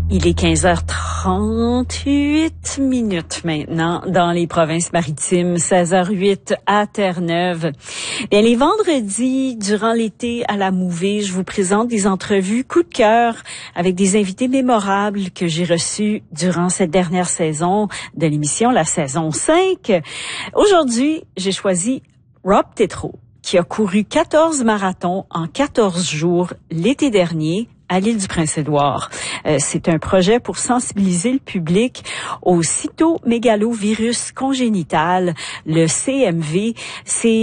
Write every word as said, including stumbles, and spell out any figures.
Il est quinze heures trente-huit minutes maintenant dans les provinces maritimes, seize heures huit à Terre-Neuve. Bien, les vendredis, durant l'été à la Mouvée, je vous présente des entrevues coup de cœur avec des invités mémorables que j'ai reçus durant cette dernière saison de l'émission, la saison cinq. Aujourd'hui, j'ai choisi Rob Tétrault, qui a couru quatorze marathons en quatorze jours l'été dernier à l'île du Prince-Édouard. Euh, c'est un projet pour sensibiliser le public au cytomégalovirus congénital, le C M V. C'est